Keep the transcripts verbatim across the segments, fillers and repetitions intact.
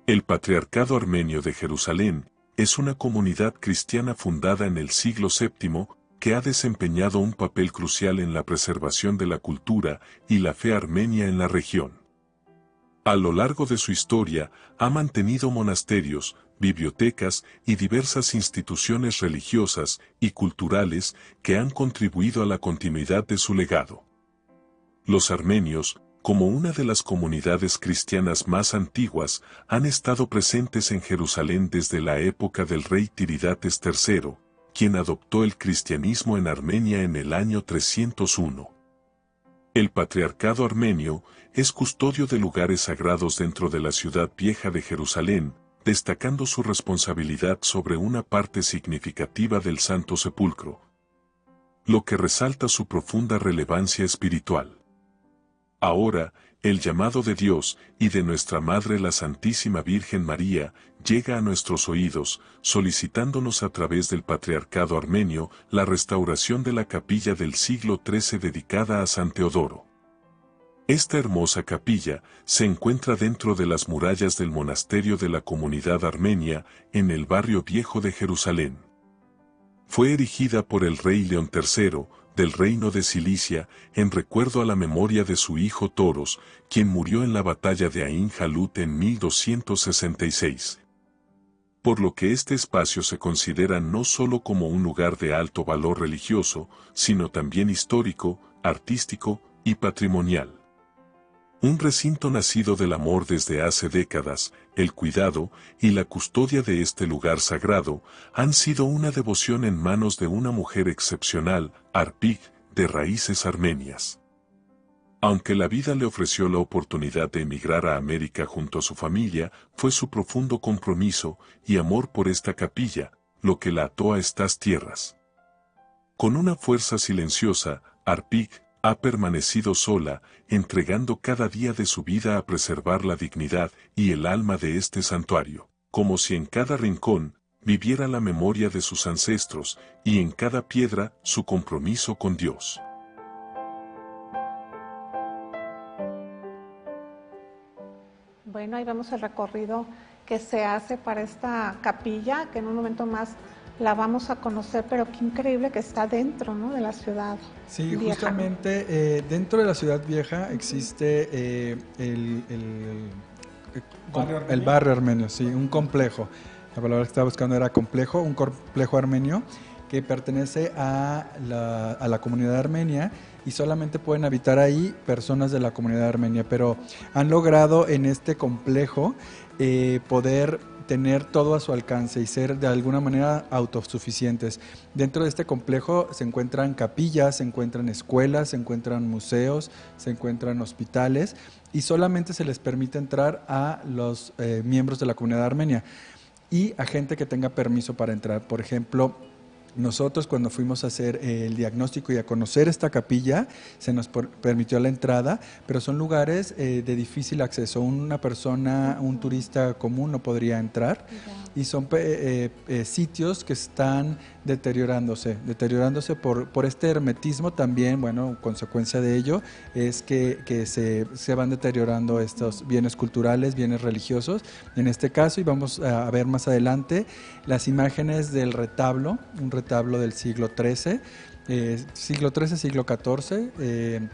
El Patriarcado Armenio de Jerusalén es una comunidad cristiana fundada en el siglo séptimo que ha desempeñado un papel crucial en la preservación de la cultura y la fe armenia en la región. A lo largo de su historia, ha mantenido monasterios, bibliotecas y diversas instituciones religiosas y culturales que han contribuido a la continuidad de su legado. Los armenios, como una de las comunidades cristianas más antiguas, han estado presentes en Jerusalén desde la época del rey Tiridates tercero, quien adoptó el cristianismo en Armenia en el año trescientos uno. El Patriarcado Armenio es custodio de lugares sagrados dentro de la ciudad vieja de Jerusalén, destacando su responsabilidad sobre una parte significativa del Santo Sepulcro, lo que resalta su profunda relevancia espiritual. Ahora, el llamado de Dios y de nuestra Madre la Santísima Virgen María llega a nuestros oídos, solicitándonos a través del Patriarcado Armenio la restauración de la capilla del siglo trece dedicada a San Teodoro. Esta hermosa capilla se encuentra dentro de las murallas del monasterio de la comunidad armenia en el barrio viejo de Jerusalén. Fue erigida por el rey León tercero, del reino de Cilicia, en recuerdo a la memoria de su hijo Toros, quien murió en la batalla de Ain Jalut en mil doscientos sesenta y seis. Por lo que este espacio se considera no solo como un lugar de alto valor religioso, sino también histórico, artístico y patrimonial. Un recinto nacido del amor desde hace décadas, el cuidado y la custodia de este lugar sagrado han sido una devoción en manos de una mujer excepcional, Arpig, de raíces armenias. Aunque la vida le ofreció la oportunidad de emigrar a América junto a su familia, fue su profundo compromiso y amor por esta capilla, lo que la ató a estas tierras. Con una fuerza silenciosa, Arpig ha permanecido sola, entregando cada día de su vida a preservar la dignidad y el alma de este santuario, como si en cada rincón viviera la memoria de sus ancestros y en cada piedra su compromiso con Dios. Bueno, ahí vemos el recorrido que se hace para esta capilla, que en un momento más la vamos a conocer, pero qué increíble que está dentro, ¿no?, de la ciudad Sí, vieja. justamente eh, dentro de la ciudad vieja existe eh, el, el, el, ¿Barrio el barrio armenio, sí, un complejo. La palabra que estaba buscando era complejo, un complejo armenio que pertenece a la, a la comunidad armenia y solamente pueden habitar ahí personas de la comunidad armenia, pero han logrado en este complejo eh, poder tener todo a su alcance y ser de alguna manera autosuficientes. Dentro de este complejo se encuentran capillas, se encuentran escuelas, se encuentran museos, se encuentran hospitales y solamente se les permite entrar a los eh, miembros de la comunidad armenia y a gente que tenga permiso para entrar. Por ejemplo, nosotros cuando fuimos a hacer eh, el diagnóstico y a conocer esta capilla, se nos por, permitió la entrada, pero son lugares eh, de difícil acceso. Una persona, un turista común no podría entrar y son eh, eh, sitios que están deteriorándose, deteriorándose por, por este hermetismo también. Bueno, consecuencia de ello es que, que se, se van deteriorando estos bienes culturales, bienes religiosos, en este caso, y vamos a ver más adelante las imágenes del retablo, un retablo del siglo trece, eh, siglo trece, siglo catorce, eh,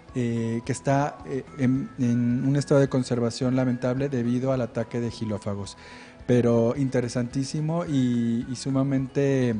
eh, que está eh, en, en un estado de conservación lamentable debido al ataque de gilófagos. Pero interesantísimo y, y sumamente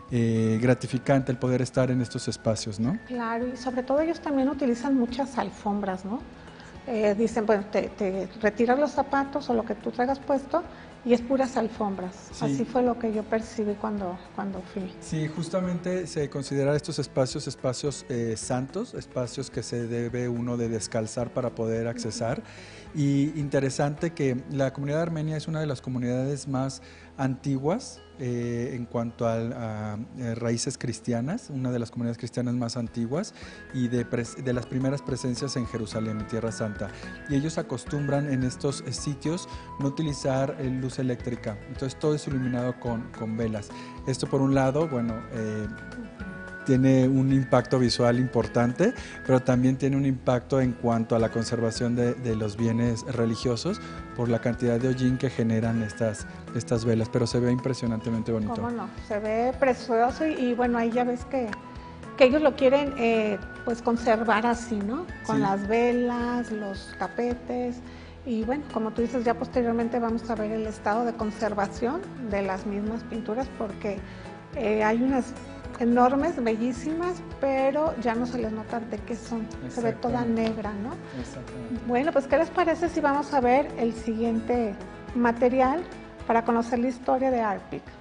eh, gratificante el poder estar en estos espacios, ¿no? Claro, y sobre todo ellos también utilizan muchas alfombras, ¿no? Eh, dicen, bueno, te, te retiras los zapatos o lo que tú traigas puesto y es puras alfombras. Sí. Así fue lo que yo percibí cuando, cuando fui. Sí, justamente se considera estos espacios espacios eh, santos, espacios que se debe uno de descalzar para poder accesar. Uh-huh. Y interesante que la comunidad armenia es una de las comunidades más antiguas eh, en cuanto a, a, a raíces cristianas, una de las comunidades cristianas más antiguas y de, pres, de las primeras presencias en Jerusalén, en Tierra Santa. Y ellos acostumbran en estos sitios no utilizar eh, luz eléctrica, entonces todo es iluminado con, con velas. Esto por un lado, bueno, eh, tiene un impacto visual importante, pero también tiene un impacto en cuanto a la conservación de, de los bienes religiosos por la cantidad de hollín que generan estas, estas velas, pero se ve impresionantemente bonito. ¿Cómo no? Se ve precioso y, y bueno, ahí ya ves que, que ellos lo quieren eh, pues conservar así, ¿no? Con Sí. las velas, los tapetes y bueno, como tú dices, ya posteriormente vamos a ver el estado de conservación de las mismas pinturas porque eh, hay unas enormes, bellísimas, pero ya no se les nota de qué son, se ve toda negra, ¿no? Exactamente. Bueno, pues ¿qué les parece si vamos a ver el siguiente material para conocer la historia de Arpic?